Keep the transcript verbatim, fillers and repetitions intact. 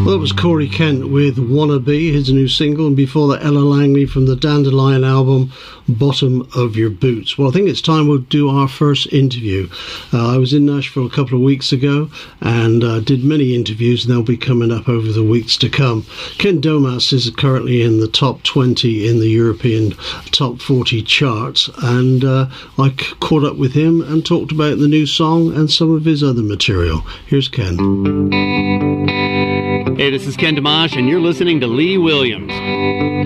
Well, that was Corey Kent with Wannabe, his new single, and before that Ella Langley from the Dandelion album, Bottom of Your Boots. Well, I think it's time we'll do our first interview. Uh, I was in Nashville a couple of weeks ago and uh, did many interviews, and they'll be coming up over the weeks to come. Ken Domas is currently in the top twenty in the European top forty charts, and uh, I c- caught up with him and talked about the new song and some of his other material. Here's Ken. Hey, this is Ken Domas, and you're listening to Lee Williams.